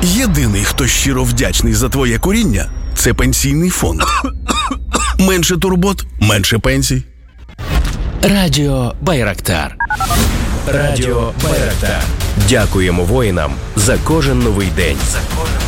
Єдиний, хто щиро вдячний за твоє куріння – це Пенсійний фонд. Менше турбот, менше пенсій. Радіо Байрактар. Радіо Байрактар. Дякуємо воїнам за кожен новий день.